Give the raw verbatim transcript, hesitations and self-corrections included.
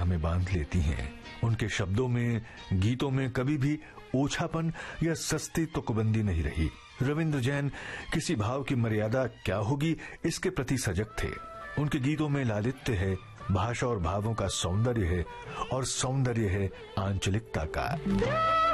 में बांध लेती हैं। उनके शब्दों में, गीतों में कभी भी ओछापन या सस्ती तुकबंदी नहीं रही। रविंद्र जैन किसी भाव की मर्यादा क्या होगी इसके प्रति सजग थे। उनके गीतों में लालित्य है, भाषा और भावों का सौंदर्य है, और सौंदर्य है आंचलिकता का।